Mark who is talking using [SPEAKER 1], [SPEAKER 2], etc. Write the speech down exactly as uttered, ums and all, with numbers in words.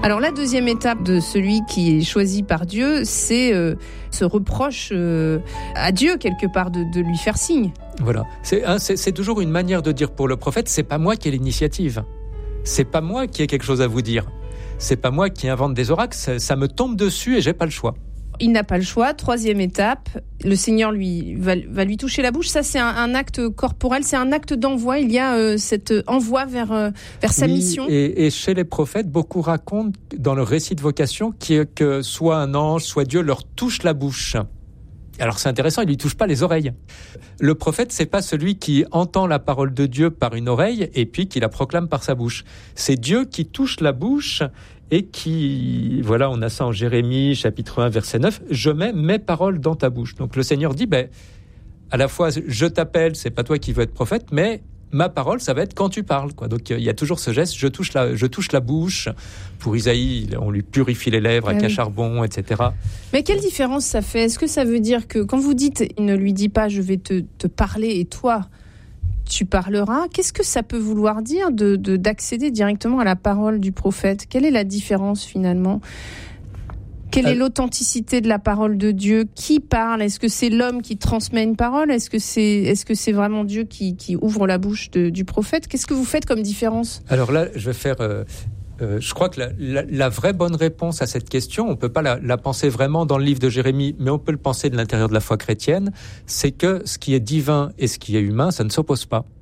[SPEAKER 1] Alors la deuxième étape de celui qui est choisi par Dieu, c'est euh, ce reproche euh, à Dieu quelque part de, de lui faire signe.
[SPEAKER 2] Voilà, c'est, hein, c'est, c'est toujours une manière de dire pour le prophète, c'est pas moi qui ai l'initiative, c'est pas moi qui ai quelque chose à vous dire, c'est pas moi qui invente des oracles, ça, ça me tombe dessus et j'ai pas le choix.
[SPEAKER 1] Il n'a pas le choix. Troisième étape, le Seigneur lui va, va lui toucher la bouche. Ça, c'est un, un acte corporel, c'est un acte d'envoi. Il y a euh, cet envoi vers, euh, vers sa
[SPEAKER 2] oui,
[SPEAKER 1] mission.
[SPEAKER 2] Et, et chez les prophètes, beaucoup racontent dans le récit de vocation que soit un ange, soit Dieu leur touche la bouche. Alors c'est intéressant, il lui touche pas les oreilles. Le prophète, c'est pas celui qui entend la parole de Dieu par une oreille et puis qui la proclame par sa bouche. C'est Dieu qui touche la bouche et qui, voilà, on a ça en Jérémie, chapitre un, verset neuf, « Je mets mes paroles dans ta bouche ». Donc le Seigneur dit, ben, à la fois, je t'appelle, c'est pas toi qui veux être prophète, mais ma parole, ça va être quand tu parles, quoi. Donc il y a toujours ce geste, je touche la, je touche la bouche. Pour Isaïe, on lui purifie les lèvres avec ah oui. un charbon, et cetera.
[SPEAKER 1] Mais quelle différence ça fait ? Est-ce que ça veut dire que quand vous dites, il ne lui dit pas, je vais te, te parler et toi, tu parleras, qu'est-ce que ça peut vouloir dire de, de, d'accéder directement à la parole du prophète ? Quelle est la différence finalement ? Quelle est l'authenticité de la parole de Dieu ? Qui parle ? Est-ce que c'est l'homme qui transmet une parole ? Est-ce que c'est, est-ce que c'est vraiment Dieu qui, qui ouvre la bouche de, du prophète ? Qu'est-ce que vous faites comme différence ?
[SPEAKER 2] Alors là, je vais faire... Euh, euh, je crois que la, la, la vraie bonne réponse à cette question, on ne peut pas la, la penser vraiment dans le livre de Jérémie, mais on peut le penser de l'intérieur de la foi chrétienne, c'est que ce qui est divin et ce qui est humain, ça ne s'oppose pas.